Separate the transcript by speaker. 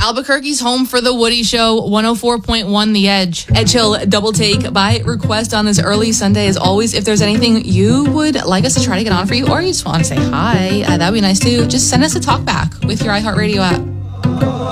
Speaker 1: Albuquerque's home for the Woody Show, 104.1 The Edge. Edge Hill Double Take by request on this early Sunday. As always, if there's anything you would like us to try to get on for you, or you just want to say hi, that'd be nice too. Just send us a talk back with your iHeartRadio app.